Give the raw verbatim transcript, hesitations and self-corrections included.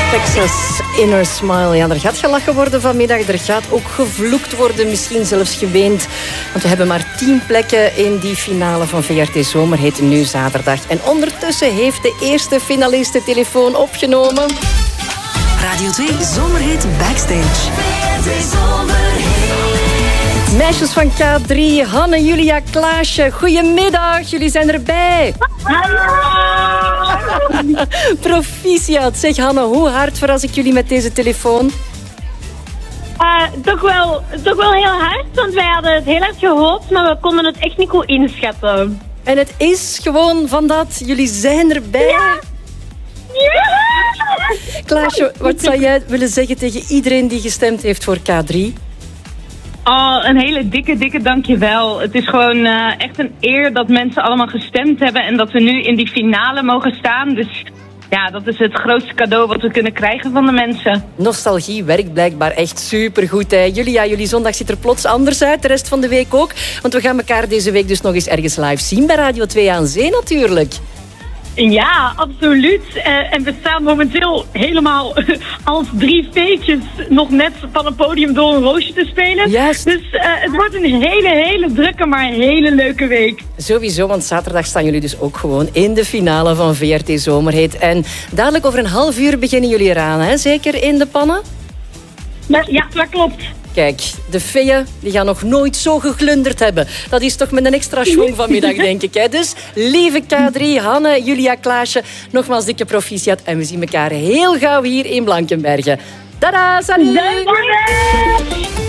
Texas Inner Smile. Ja, er gaat gelachen worden vanmiddag. Er gaat ook gevloekt worden, misschien zelfs geweend. Want we hebben maar tien plekken in die finale van V R T Zomerhit nu zaterdag. En ondertussen heeft de eerste finalist de telefoon opgenomen. Radio twee Zomerhit Backstage. Meisjes van K drie, Hanne, Julia, Klaasje. Goedemiddag, jullie zijn erbij. Proficiat. Zeg Hanne, hoe hard verras ik jullie met deze telefoon? Uh, toch, wel, toch wel heel hard, want wij hadden het heel hard gehoopt, maar we konden het echt niet goed inschatten. En het is gewoon van dat, jullie zijn erbij. Ja. Ja. Klaasje, wat zou jij willen zeggen tegen iedereen die gestemd heeft voor K drie? Oh, een hele dikke, dikke dankjewel. Het is gewoon uh, echt een eer dat mensen allemaal gestemd hebben en dat we nu in die finale mogen staan. Dus ja, dat is het grootste cadeau wat we kunnen krijgen van de mensen. Nostalgie werkt blijkbaar echt supergoed. Hè? Julia, jullie zondag ziet er plots anders uit, de rest van de week ook. Want we gaan elkaar deze week dus nog eens ergens live zien bij Radio twee aan Zee natuurlijk. Ja, absoluut. Uh, en we staan momenteel helemaal als drie feetjes nog net van een podium door een roosje te spelen. Juist. Dus uh, het wordt een hele, hele drukke, maar hele leuke week. Sowieso, want zaterdag staan jullie dus ook gewoon in de finale van V R T Zomerhit. En dadelijk over een half uur beginnen jullie eraan, hè? Zeker in de pannen? Ja, ja, dat klopt. Kijk, de feeën die gaan nog nooit zo geglunderd hebben. Dat is toch met een extra schwung vanmiddag, denk ik. Hè? Dus, lieve K drie, Hanne, Julia, Klaasje, nogmaals dikke proficiat. En we zien elkaar heel gauw hier in Blankenberge. Tada, salut! Dankjewel!